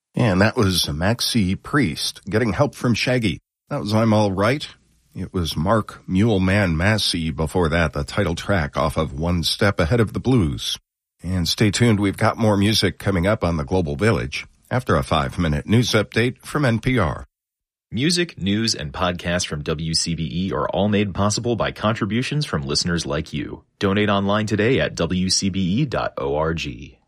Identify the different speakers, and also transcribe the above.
Speaker 1: And that was Maxi Priest getting help from Shaggy. That was I'm All Right. It was Mark Muleman Massey before that, the title track off of One Step Ahead of the Blues. And stay tuned, we've got more music coming up on the Global Village after a 5-minute news update from NPR.
Speaker 2: Music, news, and podcasts from WCBE are all made possible by contributions from listeners like you. Donate online today at WCBE.org.